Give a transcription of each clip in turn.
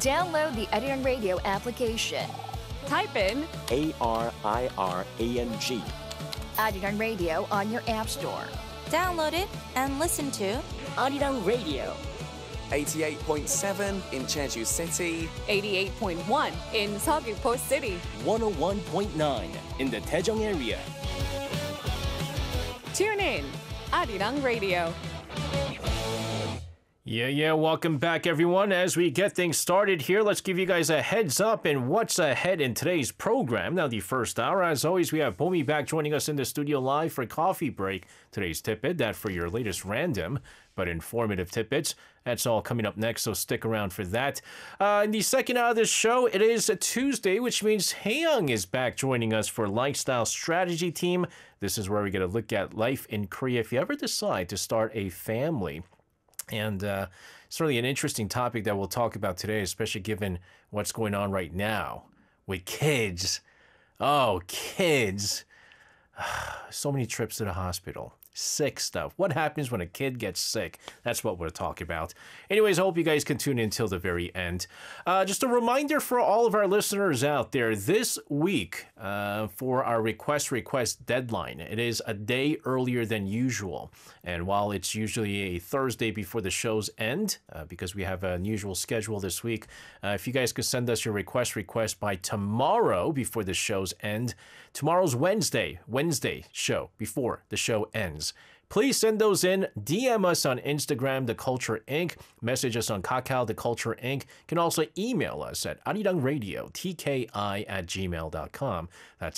Download the Arirang Radio application. Type in ARIRANG. Arirang Radio on your app store. Download it and listen to Arirang Radio. 88.7 in Jeju City, 88.1 in Seogwipo City, 101.9 in the Daejeong area. Tune in, Arirang Radio. Yeah, welcome back everyone. As we get things started here, let's give you guys a heads up in what's ahead in today's program. Now, the first hour, as always, we have Bomi back joining us in the studio live for Coffee Break. Today's tidbit, that for your latest random but informative tidbits. That's all coming up next, so stick around for that. In the second hour of this show, it is a Tuesday, which means Haeyoung is back joining us for Lifestyle Strategy Team. This is where we get a look at life in Korea if you ever decide to start a family. And certainly an interesting topic that we'll talk about today, especially given what's going on right now with kids. Oh, kids. So many trips to the hospital. Sick stuff. What happens when a kid gets sick? That's what we'll talk about. Anyways, I hope you guys can tune in till the very end. Just a reminder for all of our listeners out there, this week for our request deadline, it is a day earlier than usual. And while it's usually a Thursday before the show's end, because we have an unusual schedule this week, if you guys could send us your request by tomorrow before the show's end. Tomorrow's Wednesday show before the show ends. Please send those in. DM us on Instagram, The Culture Inc. Message us on Kakao, The Culture Inc. You can also email us at arirangradio@gmail.com. That's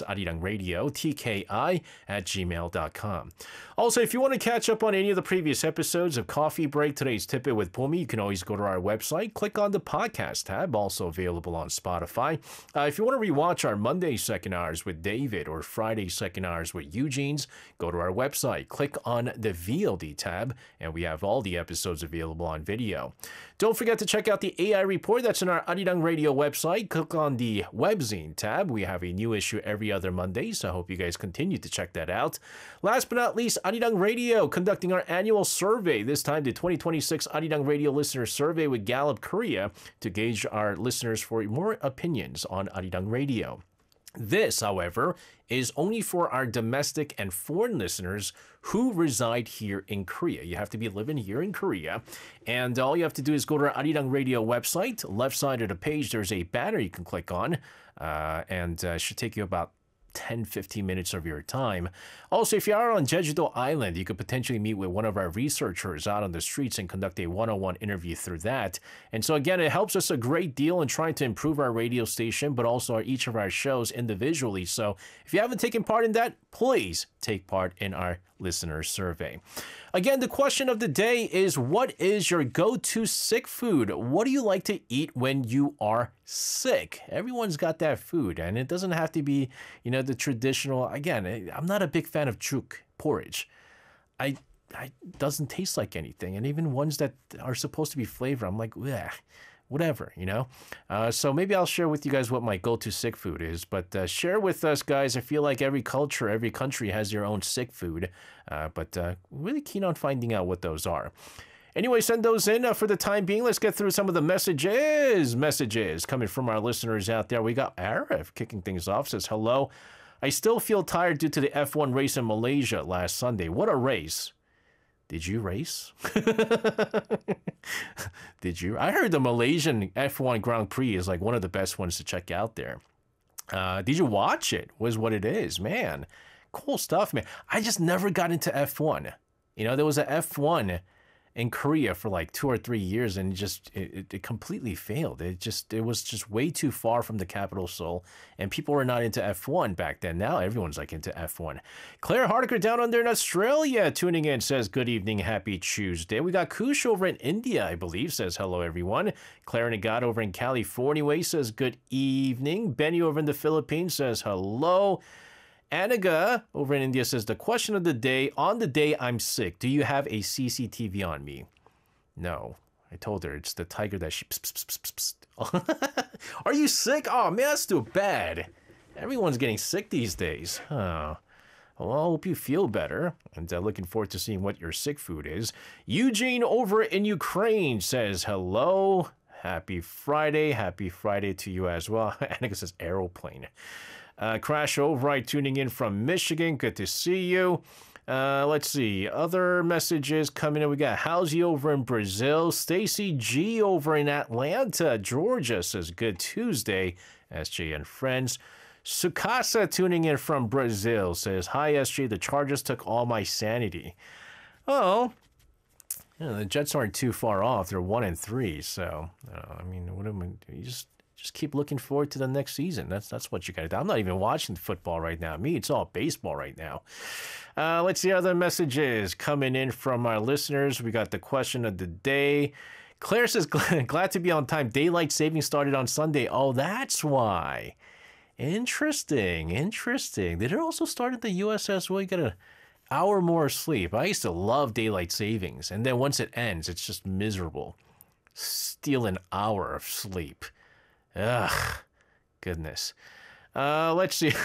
arirangradio@gmail.com. Also, if you want to catch up on any of the previous episodes of Coffee Break, today's tidbit with Bomi, you can always go to our website, click on the podcast tab, also available on Spotify. If you want to rewatch our Monday second hours with David or Friday second hours with Eugene's, go to our website, click on the VOD tab, and we have all the episodes available on video. Don't forget to check out the AI report that's on our Arirang Radio website. Click on the webzine tab. We have a new issue every other Monday, so I hope you guys continue to check that out. Last but not least, Arirang Radio conducting our annual survey, this time the 2026 Arirang Radio Listener Survey with Gallup Korea to gauge our listeners for more opinions on Arirang Radio. This, however, is only for our domestic and foreign listeners who reside here in Korea. You have to be living here in Korea. And all you have to do is go to our Arirang Radio website. Left side of the page, there's a banner you can click on. And it should take you about 10-15 minutes of your time. Also, if you are on Jeju-do Island, you could potentially meet with one of our researchers out on the streets and conduct a one-on-one interview through that. And so again, it helps us a great deal in trying to improve our radio station, but also each of our shows individually. So if you haven't taken part in that, please take part in our listener survey. Again, the question of the day is, what is your go-to sick food? What do you like to eat when you are sick? Everyone's got that food, and it doesn't have to be, the traditional. Again, I'm not a big fan of juk, porridge. It doesn't taste like anything, and even ones that are supposed to be flavored, I'm like, bleh. Whatever, So maybe I'll share with you guys what my go-to sick food is. But share with us, guys. I feel like every culture, every country has their own sick food. But really keen on finding out what those are. Anyway, send those in for the time being. Let's get through some of the messages coming from our listeners out there. We got Arif kicking things off. Says, hello. I still feel tired due to the F1 race in Malaysia last Sunday. What a race. Did you race? Did you? I heard the Malaysian F1 Grand Prix is like one of the best ones to check out there. Did you watch it? Was what it is, man. Cool stuff, man. I just never got into F1. There was a F1 in Korea for like 2 or 3 years, and it completely failed. It was just way too far from the capital Seoul, and people were not into F1 back then. Now everyone's like into F1. Claire Hardiker down under in Australia tuning in says, good evening, happy Tuesday. We got Kush over in India, I believe, says hello everyone. Claire Nagat over in California says good evening. Benny over in the Philippines says hello. Anaga over in India says, the question of the day, on the day I'm sick, do you have a CCTV on me? No. I told her it's the tiger that she... Are you sick? Oh, man, that's too bad. Everyone's getting sick these days. Oh. Well, I hope you feel better. And looking forward to seeing what your sick food is. Eugene over in Ukraine says, hello. Happy Friday. Happy Friday to you as well. Annika says aeroplane. Crash Override tuning in from Michigan. Good to see you. Let's see. Other messages coming in. We got Howsy over in Brazil. Stacy G over in Atlanta, Georgia says good Tuesday, SJ and friends. Sukasa tuning in from Brazil says, hi SJ, the Chargers took all my sanity. Oh, you know, the Jets aren't too far off. They're 1-3, so I mean, what am I? You just keep looking forward to the next season. That's what you got to do. I'm not even watching football right now. Me, it's all baseball right now. Let's see other messages coming in from our listeners. We got the question of the day. Claire says, glad to be on time. Daylight savings started on Sunday. Oh, that's why. Interesting. Did it also start at the U.S. as well? You got an hour more sleep. I used to love daylight savings. And then once it ends, it's just miserable. Steal an hour of sleep. Ugh, goodness. Let's see.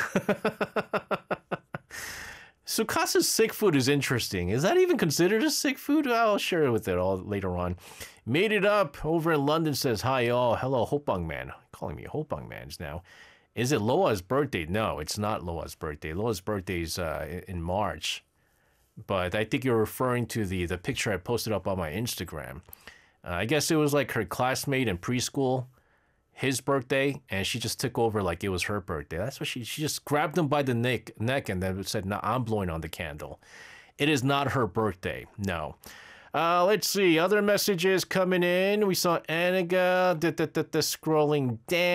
Sukasa's sick food is interesting. Is that even considered a sick food? I'll share it with it all later on. Made it up over in London says, hi all. Hello, Hopang Man. Calling me Hopang Mans now. Is it Loa's birthday? No, it's not Loa's birthday. Loa's birthday's in March. But I think you're referring to the picture I posted up on my Instagram. I guess it was like her classmate in preschool, his birthday, and she just took over like it was her birthday. That's what she just grabbed him by the neck and then said, no, I'm blowing on the candle. It is not her birthday. No. Let's see. Other messages coming in. We saw Aniga scrolling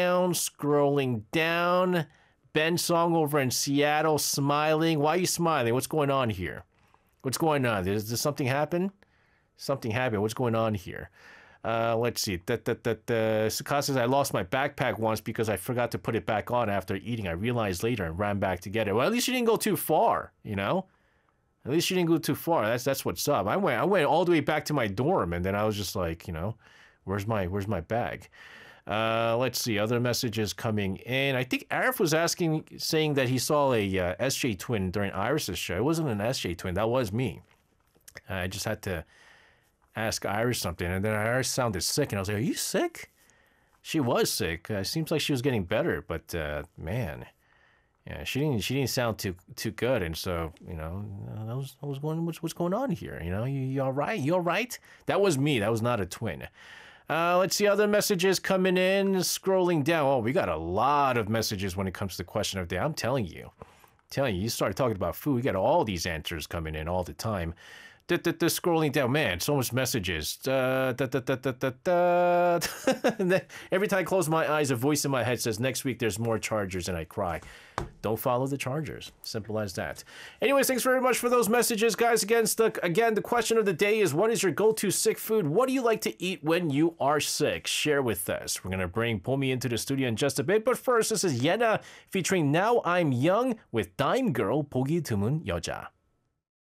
down. Ben Song over in Seattle smiling. Why are you smiling? What's going on here? What's going on? Does something happen? Something happened. What's going on here? Let's see. Sukasa says, I lost my backpack once because I forgot to put it back on after eating. I realized later and ran back to get it. Well, at least you didn't go too far, you know? At least you didn't go too far. That's what's up. I went all the way back to my dorm, and then I was just like, you know, where's my bag? Let's see. Other messages coming in. I think Arif was saying that he saw a SJ twin during Iris's show. It wasn't an SJ twin. That was me. I just had to ask Iris something, and then Iris sounded sick, and I was like, are you sick? She was sick. Seems like she was getting better, but man, yeah, she didn't sound too good, and so, you know, I was going, what's going on here? You know, you all right? You all right? That was me. That was not a twin. Let's see other messages coming in. Scrolling down. Oh, we got a lot of messages when it comes to the question of the day. I'm telling you, you start talking about food, we got all these answers coming in all the time. Scrolling down, man, so much messages. Every time I close my eyes, a voice in my head says, next week there's more Chargers, and I cry. Don't follow the Chargers. Simple as that. Anyways, thanks very much for those messages, guys. Again, the question of the day is, what is your go-to sick food? What do you like to eat when you are sick? Share with us. We're going to bring Pomi into the studio in just a bit. But first, this is Yena featuring Now I'm Young with Dime Girl, 보기 드문 여자.